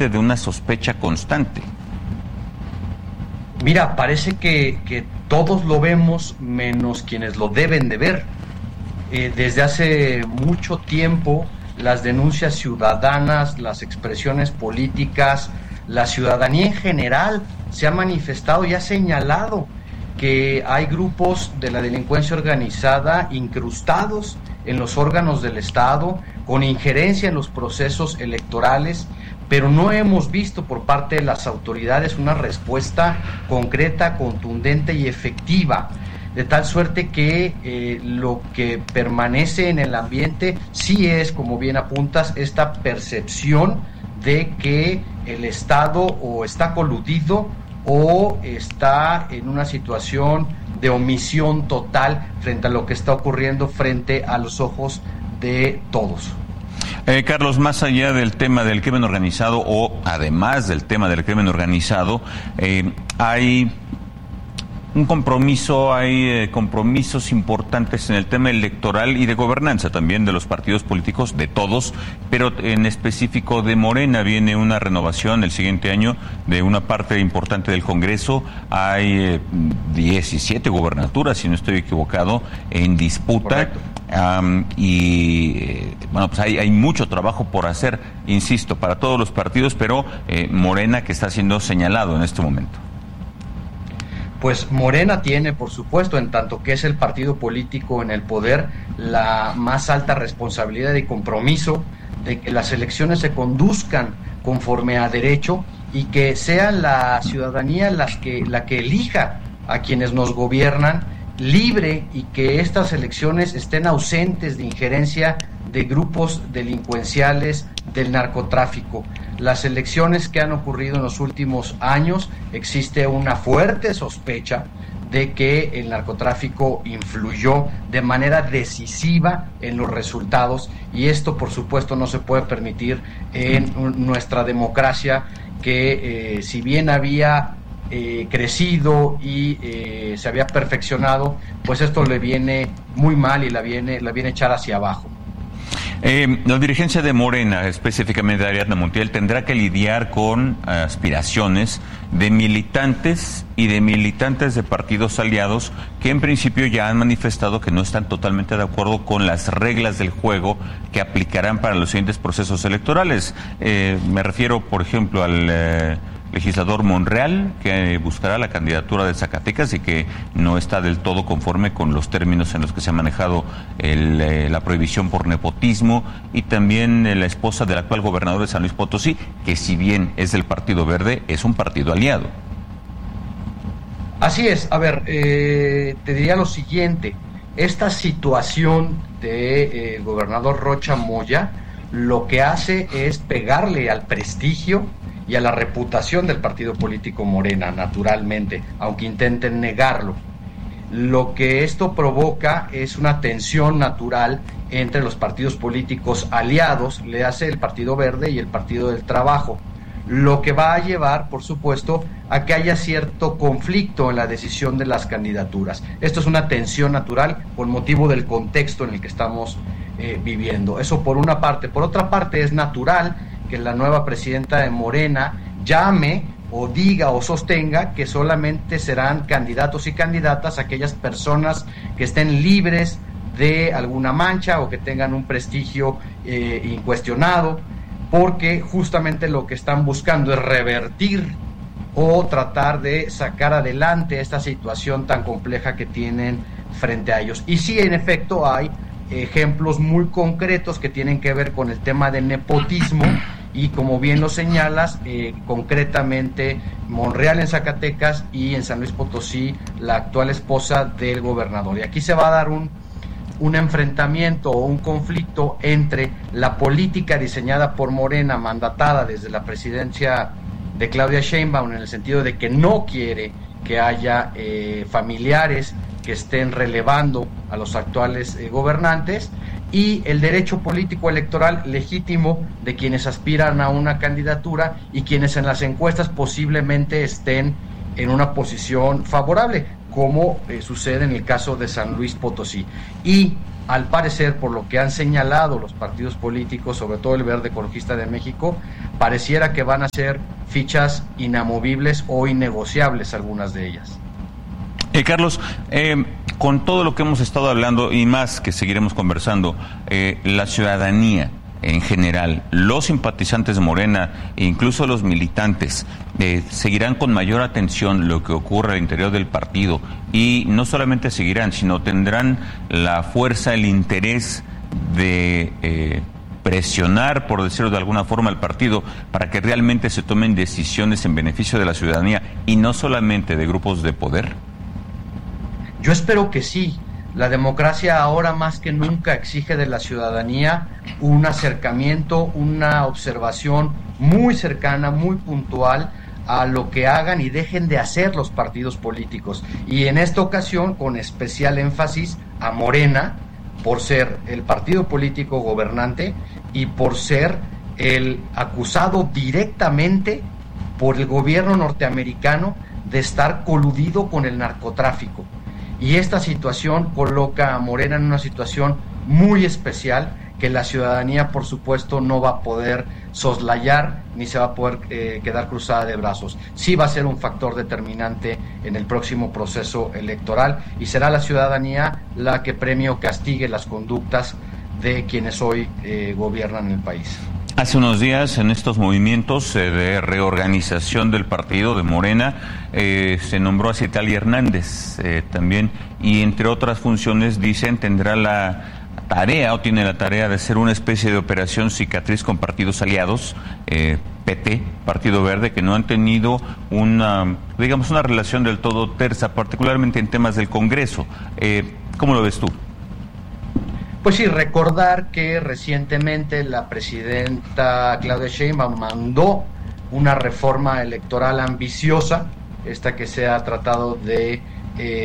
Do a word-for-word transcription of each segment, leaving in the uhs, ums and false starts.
ambiente de una sospecha constante. Mira, parece que, que todos lo vemos menos quienes lo deben de ver. Eh, desde hace mucho tiempo las denuncias ciudadanas, las expresiones políticas, la ciudadanía en general se ha manifestado y ha señalado que hay grupos de la delincuencia organizada incrustados en los órganos del Estado, con injerencia en los procesos electorales, pero no hemos visto por parte de las autoridades una respuesta concreta, contundente y efectiva, de tal suerte que eh, lo que permanece en el ambiente sí es, como bien apuntas, esta percepción de que el Estado o está coludido o está en una situación de omisión total frente a lo que está ocurriendo frente a los ojos de todos. Eh, Carlos, más allá del tema del crimen organizado o además del tema del crimen organizado, eh, hay un compromiso, hay eh, compromisos importantes en el tema electoral y de gobernanza también de los partidos políticos, de todos, pero en específico de Morena. Viene una renovación el siguiente año de una parte importante del Congreso. Hay eh, diecisiete gubernaturas, si no estoy equivocado, en disputa. Um, y eh, bueno, pues hay, hay mucho trabajo por hacer, insisto, para todos los partidos, pero eh, Morena que está siendo señalado en este momento. Pues Morena tiene, por supuesto, en tanto que es el partido político en el poder, la más alta responsabilidad y compromiso de que las elecciones se conduzcan conforme a derecho y que sea la ciudadanía las que, la que elija a quienes nos gobiernan libre, y que estas elecciones estén ausentes de injerencia de grupos delincuenciales del narcotráfico. Las elecciones que han ocurrido en los últimos años, existe una fuerte sospecha de que el narcotráfico influyó de manera decisiva en los resultados, y esto por supuesto no se puede permitir en nuestra democracia, que eh, si bien había eh, crecido y eh, se había perfeccionado, pues esto le viene muy mal y la viene, la viene a echar hacia abajo. Eh, la dirigencia de Morena, específicamente de Ariadna Montiel, tendrá que lidiar con aspiraciones de militantes y de militantes de partidos aliados que en principio ya han manifestado que no están totalmente de acuerdo con las reglas del juego que aplicarán para los siguientes procesos electorales. Eh, me refiero, por ejemplo, al eh, legislador Monreal, que buscará la candidatura de Zacatecas y que no está del todo conforme con los términos en los que se ha manejado el, eh, la prohibición por nepotismo, y también eh, la esposa del actual gobernador de San Luis Potosí, que si bien es del Partido Verde, es un partido aliado. Así es. A ver, eh, te diría lo siguiente: esta situación del de, eh, gobernador Rocha Moya lo que hace es pegarle al prestigio y a la reputación del partido político Morena, naturalmente, aunque intenten negarlo. Lo que esto provoca es una tensión natural entre los partidos políticos aliados, le hace el Partido Verde y el Partido del Trabajo, lo que va a llevar, por supuesto, a que haya cierto conflicto en la decisión de las candidaturas. Esto es una tensión natural por motivo del contexto en el que estamos eh, viviendo. Eso por una parte. Por otra parte, es natural que la nueva presidenta de Morena llame o diga o sostenga que solamente serán candidatos y candidatas aquellas personas que estén libres de alguna mancha o que tengan un prestigio eh, incuestionado, porque justamente lo que están buscando es revertir o tratar de sacar adelante esta situación tan compleja que tienen frente a ellos. Y sí, en efecto, hay ejemplos muy concretos que tienen que ver con el tema del nepotismo, y como bien lo señalas, eh, concretamente Monreal en Zacatecas y en San Luis Potosí la actual esposa del gobernador. Y aquí se va a dar un, un enfrentamiento o un conflicto entre la política diseñada por Morena, mandatada desde la presidencia de Claudia Sheinbaum, en el sentido de que no quiere que haya eh, familiares que estén relevando a los actuales eh, gobernantes, y el derecho político electoral legítimo de quienes aspiran a una candidatura y quienes en las encuestas posiblemente estén en una posición favorable, como eh, sucede en el caso de San Luis Potosí. Y al parecer, por lo que han señalado los partidos políticos, sobre todo el Verde Ecologista de México, pareciera que van a ser fichas inamovibles o innegociables algunas de ellas. Eh, Carlos, eh, con todo lo que hemos estado hablando y más que seguiremos conversando, eh, la ciudadanía en general, los simpatizantes de Morena e incluso los militantes eh, seguirán con mayor atención lo que ocurre al interior del partido, y no solamente seguirán, sino tendrán la fuerza, el interés de eh, presionar, por decirlo de alguna forma, al partido para que realmente se tomen decisiones en beneficio de la ciudadanía y no solamente de grupos de poder. Yo espero que sí. La democracia ahora más que nunca exige de la ciudadanía un acercamiento, una observación muy cercana, muy puntual a lo que hagan y dejen de hacer los partidos políticos. Y en esta ocasión, con especial énfasis a Morena, por ser el partido político gobernante y por ser el acusado directamente por el gobierno norteamericano de estar coludido con el narcotráfico. Y esta situación coloca a Morena en una situación muy especial que la ciudadanía, por supuesto, no va a poder soslayar ni se va a poder eh, quedar cruzada de brazos. Sí va a ser un factor determinante en el próximo proceso electoral y será la ciudadanía la que premie o castigue las conductas de quienes hoy eh, gobiernan el país. Hace unos días, en estos movimientos eh, de reorganización del partido de Morena, eh, se nombró a Citlali Hernández eh, también, y entre otras funciones, dicen, tendrá la tarea o tiene la tarea de hacer una especie de operación cicatriz con partidos aliados, eh, P T, Partido Verde, que no han tenido una, digamos, una relación del todo tersa, particularmente en temas del Congreso. Eh, ¿Cómo lo ves tú? Pues sí, recordar que recientemente la presidenta Claudia Sheinbaum mandó una reforma electoral ambiciosa, esta que se ha tratado de eh,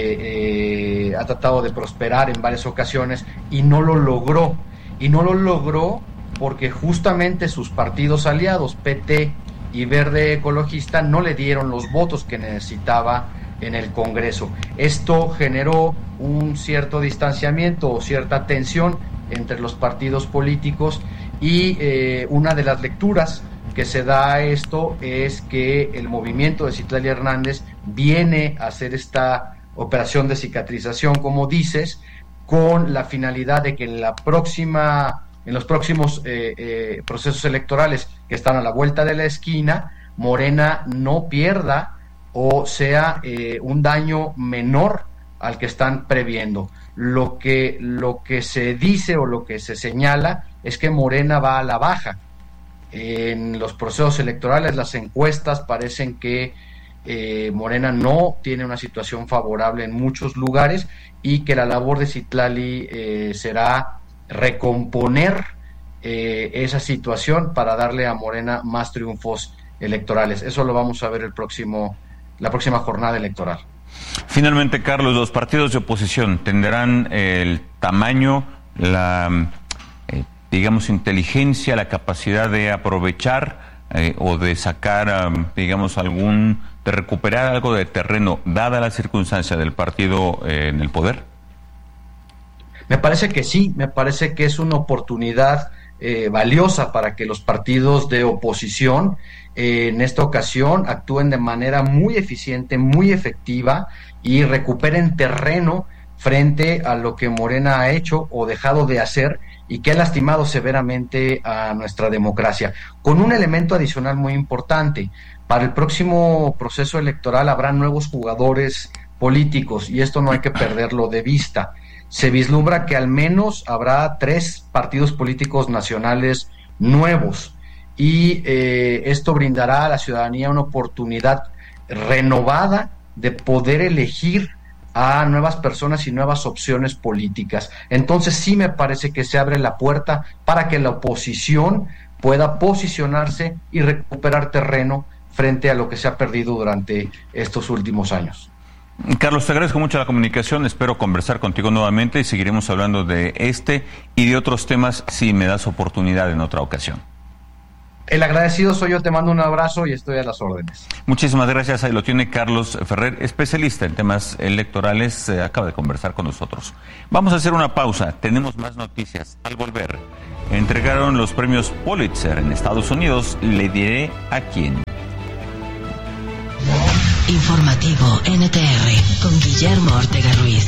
eh, ha tratado de prosperar en varias ocasiones y no lo logró. Y no lo logró porque justamente sus partidos aliados, P T y Verde Ecologista, no le dieron los votos que necesitaba en el Congreso. Esto generó un cierto distanciamiento o cierta tensión entre los partidos políticos y eh, una de las lecturas que se da a esto es que el movimiento de Citlali Hernández viene a hacer esta operación de cicatrización, como dices, con la finalidad de que en la próxima, en los próximos eh, eh, procesos electorales que están a la vuelta de la esquina, Morena no pierda o sea eh, un daño menor al que están previendo. Lo que, lo que se dice o lo que se señala es que Morena va a la baja. En los procesos electorales, las encuestas parecen que eh, Morena no tiene una situación favorable en muchos lugares y que la labor de Citlali eh, será recomponer eh, esa situación para darle a Morena más triunfos electorales. Eso lo vamos a ver el próximo la próxima jornada electoral. Finalmente, Carlos, los partidos de oposición tendrán el tamaño, la, eh, digamos, inteligencia, la capacidad de aprovechar eh, o de sacar, um, digamos, algún, de recuperar algo de terreno, dada la circunstancia del partido eh, en el poder. Me parece que sí, me parece que es una oportunidad eh, valiosa para que los partidos de oposición eh, en esta ocasión actúen de manera muy eficiente, muy efectiva y recuperen terreno frente a lo que Morena ha hecho o dejado de hacer y que ha lastimado severamente a nuestra democracia. Con un elemento adicional muy importante, para el próximo proceso electoral habrá nuevos jugadores políticos y esto no hay que perderlo de vista. Se vislumbra que al menos habrá tres partidos políticos nacionales nuevos y eh, esto brindará a la ciudadanía una oportunidad renovada de poder elegir a nuevas personas y nuevas opciones políticas. Entonces sí me parece que se abre la puerta para que la oposición pueda posicionarse y recuperar terreno frente a lo que se ha perdido durante estos últimos años. Carlos, te agradezco mucho la comunicación, espero conversar contigo nuevamente y seguiremos hablando de este y de otros temas si me das oportunidad en otra ocasión. El agradecido soy yo, te mando un abrazo y estoy a las órdenes. Muchísimas gracias, ahí lo tiene Carlos Ferrer, especialista en temas electorales, eh, acaba de conversar con nosotros. Vamos a hacer una pausa, tenemos más noticias. Al volver, entregaron los premios Pulitzer en Estados Unidos, le diré a quién. Informativo N T R con Guillermo Ortega Ruiz.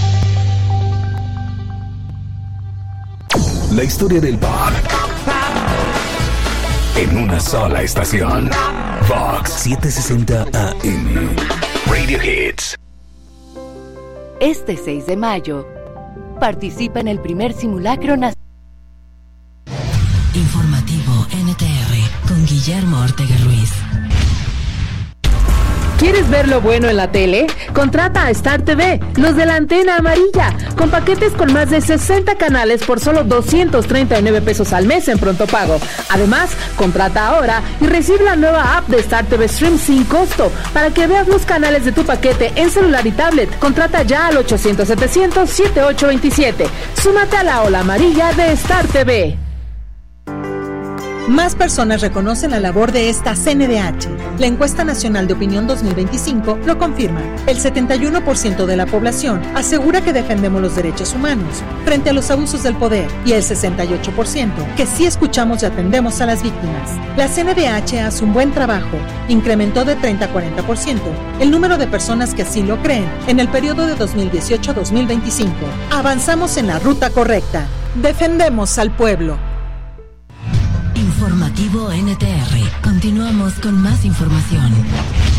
La historia del pop en una sola estación. Fox setecientos sesenta A M. Radio Hits. Este seis de mayo, participa en el primer simulacro nacional. Informativo N T R con Guillermo Ortega Ruiz. ¿Quieres ver lo bueno en la tele? Contrata a Star T V, los de la antena amarilla, con paquetes con más de sesenta canales por solo doscientos treinta y nueve pesos al mes en pronto pago. Además, contrata ahora y recibe la nueva app de Star T V Stream sin costo para que veas los canales de tu paquete en celular y tablet. Contrata ya al ochocientos setecientos setenta y ocho veintisiete. Súmate a la ola amarilla de Star T V. Más personas reconocen la labor de esta C N D H. La encuesta nacional de opinión dos mil veinticinco lo confirma. El setenta y uno por ciento de la población asegura que defendemos los derechos humanos frente a los abusos del poder y el sesenta y ocho por ciento que sí escuchamos y atendemos a las víctimas. La C N D H hace un buen trabajo. Incrementó de treinta a cuarenta por ciento el número de personas que así lo creen en el periodo de dos mil dieciocho a dos mil veinticinco. Avanzamos en la ruta correcta. Defendemos al pueblo. Informativo N T R. Continuamos con más información.